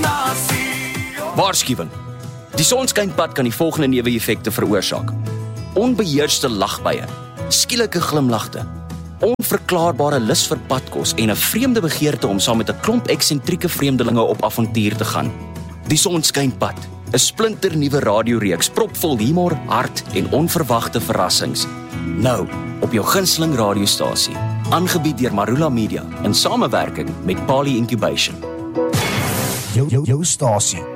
Waarskuwing. Die sonskynpad kan die volgende neeweffekte veroorsaak: onbeheerste lagbuie, skielike glimlagte, onverklaarbare lus vir padkos en 'n vreemde begeerte om saam met 'n klomp eksentrieke vreemdelinge op avontuur te gaan. Die sonskynpad, 'n splinternuwe radioreeks propvol humor, hart en onverwagte verrassings. Nou op jou gunsteling radiostasie, aangebied deur Marula Media in samewerking met Pali Incubation. Jou stasie